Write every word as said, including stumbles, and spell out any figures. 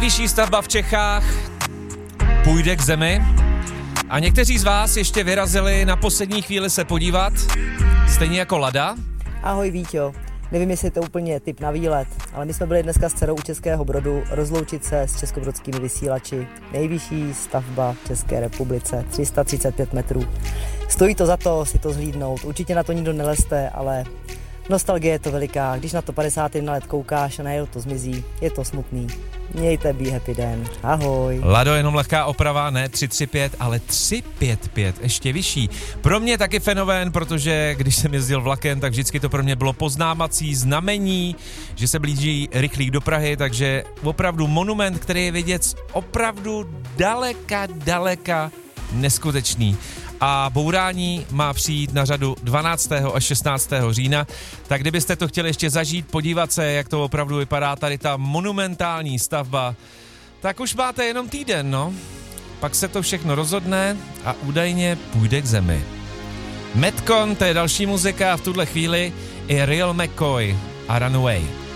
Nejvyšší stavba v Čechách půjde k zemi a někteří z vás ještě vyrazili na poslední chvíli se podívat, stejně jako Lada. Ahoj Víťo, nevím, jestli je to úplně tip na výlet, ale my jsme byli dneska s dcerou u Českého Brodu rozloučit se s českobrodskými vysílači. Nejvyšší stavba v České republice, tři sta třicet pět metrů. Stojí to za to si to zhlídnout, určitě na to nikdo neleste, ale nostalgie je to veliká. Když na to padesát jedna let koukáš a najednou to zmizí, je to smutný. Mějte be happy den. Ahoj. Lado, jenom lehká oprava, ne tři tři pět, ale tři pět pět, ještě vyšší. Pro mě taky fenomén, protože když jsem jezdil vlakem, tak vždycky to pro mě bylo poznávací znamení, že se blíží rychlík do Prahy, takže opravdu monument, který je vidět opravdu daleka, daleka neskutečný. A bourání má přijít na řadu dvanáctého až šestnáctého října, tak kdybyste to chtěli ještě zažít, podívat se, jak to opravdu vypadá tady ta monumentální stavba, tak už máte jenom týden, no. Pak se to všechno rozhodne a údajně půjde k zemi. Metcon, to je další muzika a v tuhle chvíli i Real McCoy a Runaway.